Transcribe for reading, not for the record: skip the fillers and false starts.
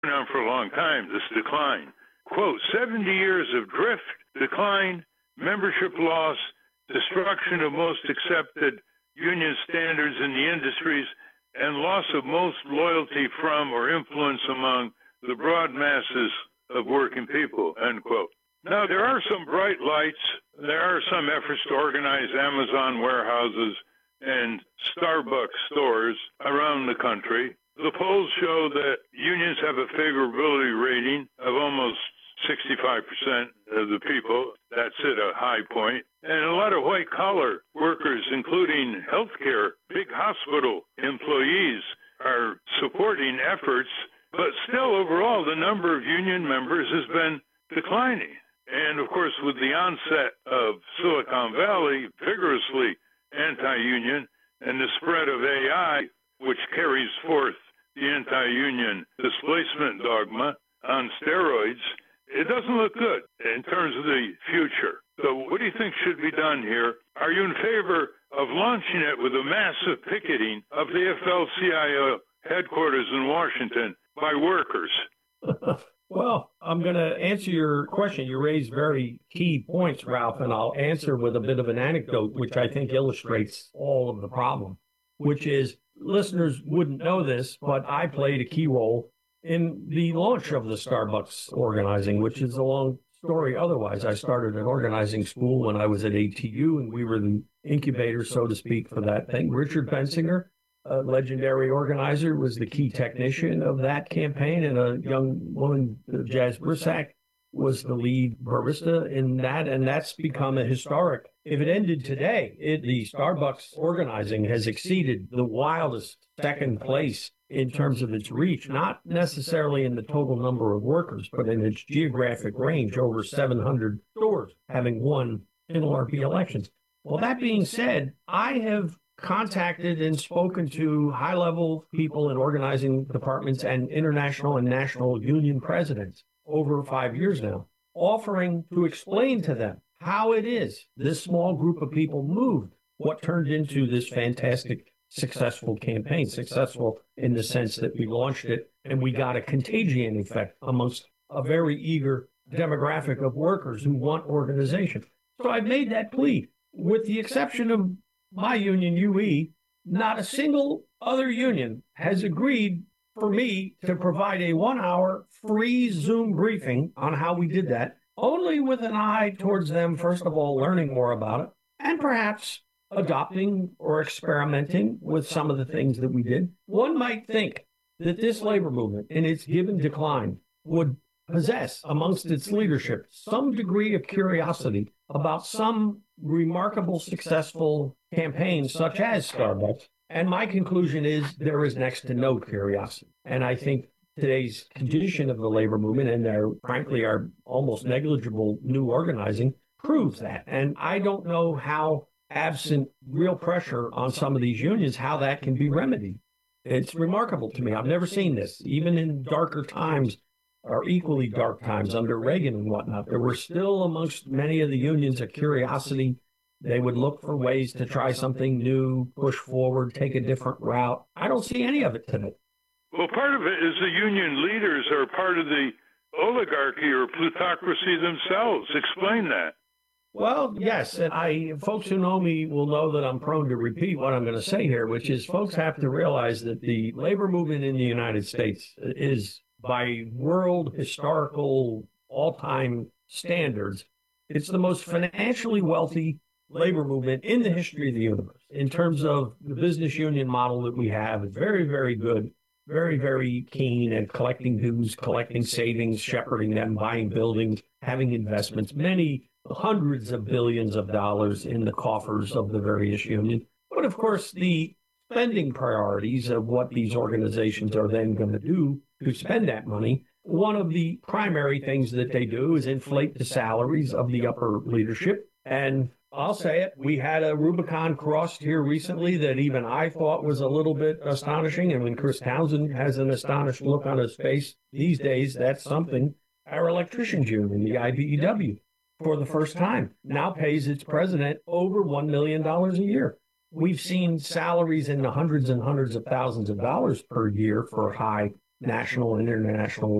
on for a long time, this decline. Quote, 70 years of drift, decline, membership loss, destruction of most accepted union standards in the industries, and loss of most loyalty from or influence among the broad masses of working people, end quote. Now, there are some bright lights. There are some efforts to organize Amazon warehouses and Starbucks stores around the country. The polls show that unions have a favorability rating of almost 65% of the people. That's at a high point. And a lot of white-collar workers, including healthcare, big hospital employees, are supporting efforts. But still, overall, the number of union members has been declining. And, of course, with the onset of Silicon Valley, vigorously anti-union, and the spread of AI, which carries forth the anti-union displacement dogma on steroids, it doesn't look good in terms of the future. So what do you think should be done here? Are you in favor of launching it with a massive picketing of the AFL-CIO headquarters in Washington by workers? Well, I'm going to answer your question. You raised very key points, Ralph, and I'll answer with a bit of an anecdote, which I think illustrates all of the problem, which is listeners wouldn't know this, but I played a key role in the launch of the Starbucks organizing, which is a long story otherwise. I started an organizing school when I was at ATU, and we were the incubator, so to speak, for that thing. Richard Bensinger, a legendary organizer, was the key technician of that campaign, and a young woman, Jazz Brissac, was the lead barista in that, and that's become a historic. If it ended today, the Starbucks organizing has exceeded the wildest second place in terms of its reach, not necessarily in the total number of workers, but in its geographic range, over 700 stores having won NLRB elections. Well, that being said, I have contacted and spoken to high-level people in organizing departments and international and national union presidents over 5 years now, offering to explain to them how it is this small group of people moved what turned into this fantastic, successful campaign, successful in the sense that we launched it and we got a contagion effect amongst a very eager demographic of workers who want organization. So I made that plea. With the exception of my union, UE, not a single other union has agreed for me to provide a 1-hour free Zoom briefing on how we did that, only with an eye towards them, first of all, learning more about it, and perhaps adopting or experimenting with some of the things that we did. One might think that this labor movement, in its given decline, would possess amongst its leadership some degree of curiosity about some remarkable, successful campaigns such as Starbucks. And my conclusion is there is next to no curiosity. And I think today's condition of the labor movement and frankly, our almost negligible new organizing proves that. And I don't know how, absent real pressure on some of these unions, how that can be remedied. It's remarkable to me. I've never seen this. Even in darker times, or equally dark times under Reagan and whatnot, there were still amongst many of the unions a curiosity. They would look for ways to try something new, push forward, take a different route. I don't see any of it today. Well, part of it is the union leaders are part of the oligarchy or plutocracy themselves. Explain that. Well, yes, and folks who know me will know that I'm prone to repeat what I'm going to say here, which is folks have to realize that the labor movement in the United States is, by world historical all-time standards, it's the most financially wealthy labor movement in the history of the universe. In terms of the business union model that we have, it's very, very good, very, very keen at collecting dues, collecting savings, shepherding them, buying buildings, having investments, many hundreds of billions of dollars in the coffers of the various unions. But of course, the spending priorities of what these organizations are then going to do to spend that money, one of the primary things that they do is inflate the salaries of the upper leadership. And I'll say it, we had a Rubicon crossed here recently that even I thought was a little bit astonishing. And when Chris Townsend has an astonished look on his face these days, that's something. Our electricians union, the IBEW, for the first time, now pays its president over $1 million a year. We've seen salaries in the hundreds and hundreds of thousands of dollars per year for high national and international